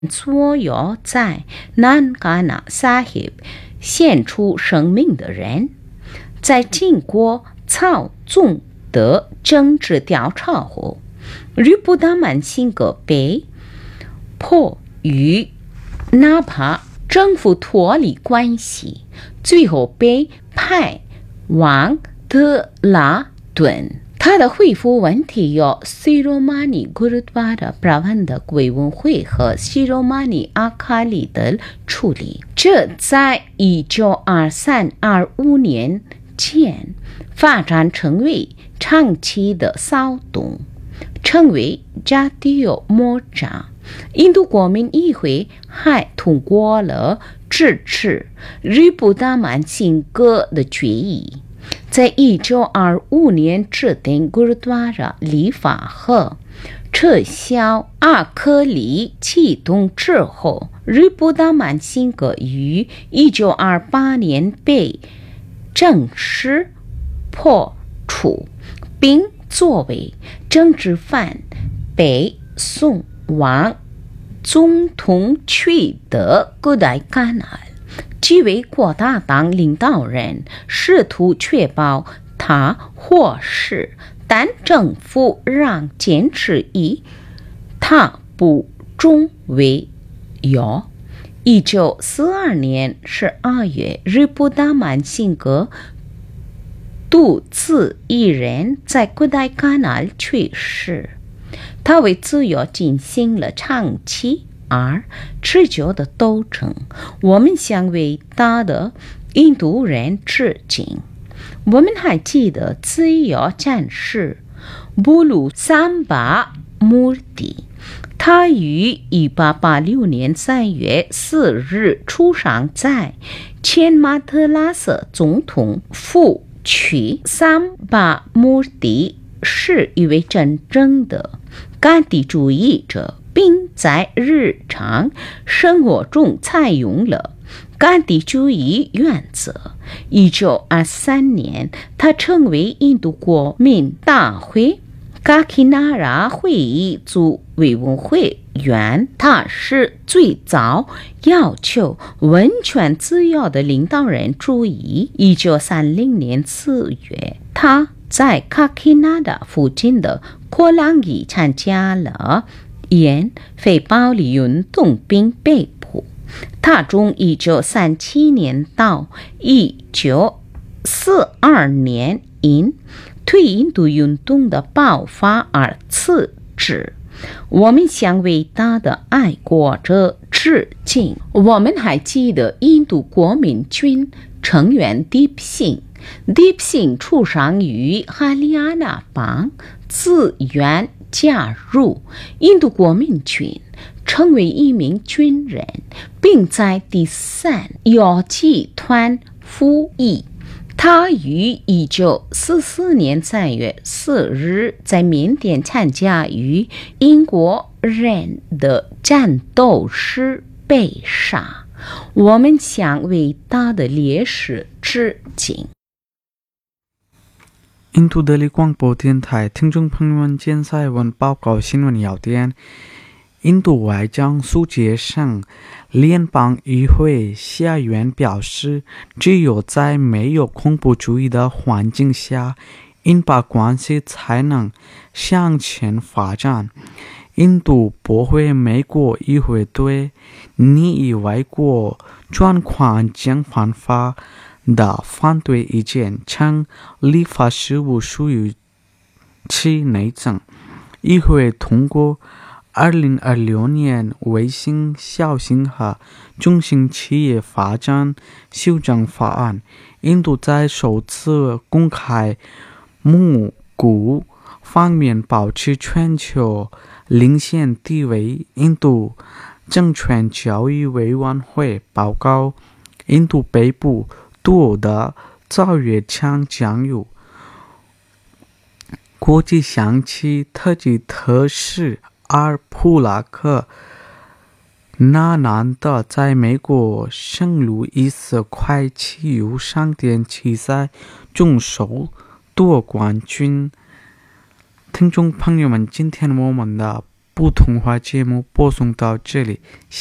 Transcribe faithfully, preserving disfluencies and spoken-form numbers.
所有在南嘎纳萨希献出生命的人，在经过操纵的政治调查后，吕布达曼辛格被迫与哪怕政府脱离关系，最后被派往德拉顿。他的恢复问题由西罗马尼古鲁巴的布拉万的委员会和西罗马尼阿卡里的处理。这在一九二三二五年间发展成为长期的骚动，成为加蒂奥莫扎。印度国民议会还通过了支持吕布达曼辛格的决议。在一九二五年制定古鲁多拉立法和撤销阿克里启动之后，吕布达曼辛格于一九二八年被正式破除，并作为政治犯被送往总统区的古代戛纳。几位国大党领导人试图确保他获释，但政府让坚持以他不忠为由。一九四二年十二月，吕布达曼辛格独自一人在古代戛纳去世。他为自由进行了长期而持久的斗争。我们向伟大的印度人致敬。我们还记得自由战士布鲁桑巴穆蒂，他于一八八六年三月四日出生在前马特拉斯总统府区。桑巴穆蒂是一位真正的甘地主义者，并在日常生活中采用了甘地主义原则。一九二三年，他成为印度国民大会卡基纳拉会议组委员会员。他是最早要求文权自由的领导人之一。一九三零年四月，他在卡基纳达附近的科朗伊参加了沿非暴力运动并被捕。他从一九三七年到一九四二年因对印度运动的爆发而辞职。我们向伟大的爱国者致敬。我们还记得印度国民军成员迪辛。迪辛出生于哈里亚纳邦，自愿加入印度国民军，成为一名军人，并在第三游击团服役。他于一九四四年三月四日在缅甸参加与英国人的战斗时被杀。我们向伟大的烈士致敬。 印度德里广播电台听众朋友们，现在闻报告新闻要点。印度外长苏杰生联邦议会下院表示，只有在没有恐怖主义的环境下，印巴关系才能向前发展。印度驳回美国议会对拟议外国专款奖办法的反对意见，称立法事务属于其内政。议会通过二零二六年微型、小型和中型企业发展修正法案。印度在首次公开募股方面保持全球领先地位。印度证券交易委员会报告，印度北部多的造月枪将有国际象棋特级特使阿普拉克纳南德在美国圣路易斯快骑游商店棋赛中首夺冠军。听众朋友们，今天我们的普通话节目播送到这里。